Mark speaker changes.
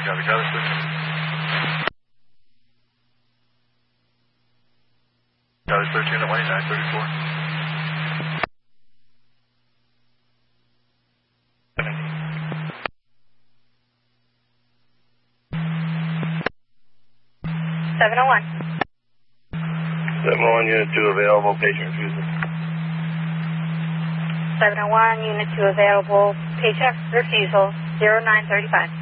Speaker 1: copy. Tyler 13 at 1934.
Speaker 2: $701.
Speaker 3: 701, Unit 2 available, patient refusal.
Speaker 2: 701, Unit 2 available, patient refusal, 0935.